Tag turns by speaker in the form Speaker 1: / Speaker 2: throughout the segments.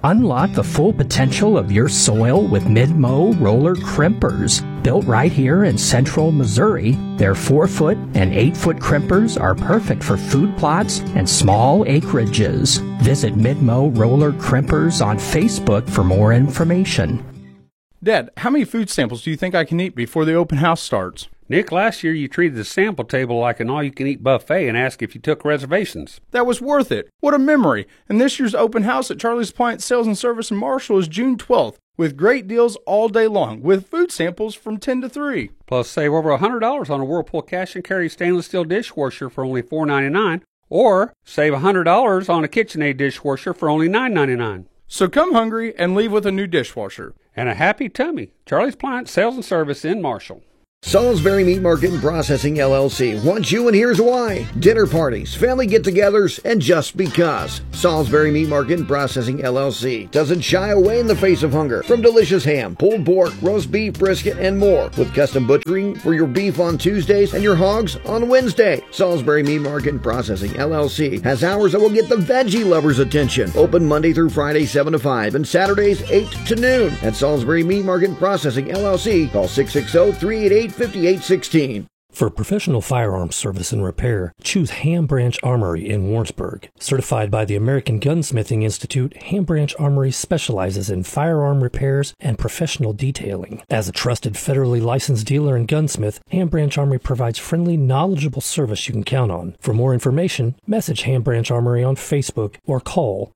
Speaker 1: Unlock the full potential of your soil with Mid-Mow roller crimpers. Built right here in central Missouri, their 4-foot and 8-foot crimpers are perfect for food plots and small acreages. Visit Mid-Mow roller crimpers on Facebook for more information.
Speaker 2: Dad, how many food samples do you think I can eat before the open house starts?
Speaker 3: Nick, last year you treated the sample table like an all-you-can-eat buffet and asked if you took reservations.
Speaker 2: That was worth it. What a memory. And this year's open house at Charlie's Appliance Sales and Service in Marshall is June 12th, with great deals all day long, with food samples from 10 to 3.
Speaker 3: Plus, save over $100 on a Whirlpool cash and carry stainless steel dishwasher for only $4.99, or save $100 on a KitchenAid dishwasher for only $9.99.
Speaker 2: So come hungry and leave with a new dishwasher.
Speaker 3: And a happy tummy. Charlie's Appliance Sales and Service in Marshall.
Speaker 4: Salisbury Meat Market and Processing, LLC wants you, and here's why. Dinner parties, family get-togethers, and just because. Salisbury Meat Market and Processing, LLC doesn't shy away in the face of hunger. From delicious ham, pulled pork, roast beef, brisket, and more. With custom butchering for your beef on Tuesdays and your hogs on Wednesday. Salisbury Meat Market and Processing, LLC has hours that will get the veggie lovers' attention. Open Monday through Friday, 7 to 5, and Saturdays, 8 to noon. At Salisbury Meat Market and Processing, LLC, call 660-388-5816.
Speaker 5: For professional firearms service and repair, choose Ham Branch Armory in Warrensburg. Certified by the American Gunsmithing Institute, Ham Branch Armory specializes in firearm repairs and professional detailing. As a trusted federally licensed dealer and gunsmith, Ham Branch Armory provides friendly, knowledgeable service you can count on. For more information, message Ham Branch Armory on Facebook or call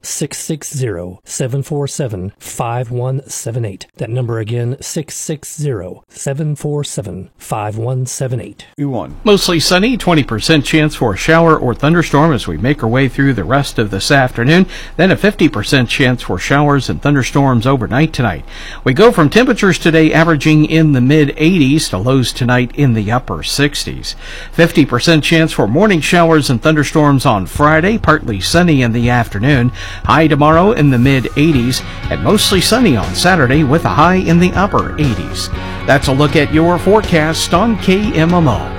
Speaker 5: 660-747-5178. That number again, 660-747-5178.
Speaker 6: Mostly sunny, 20% chance for a shower or thunderstorm as we make our way through the rest of this afternoon. Then a 50% chance for showers and thunderstorms overnight tonight. We go from temperatures today averaging in the mid-80s to lows tonight in the upper 60s. 50% chance for morning showers and thunderstorms on Friday, partly sunny in the afternoon. High tomorrow in the mid-80s and mostly sunny on Saturday with a high in the upper 80s. That's a look at your forecast on KMMO.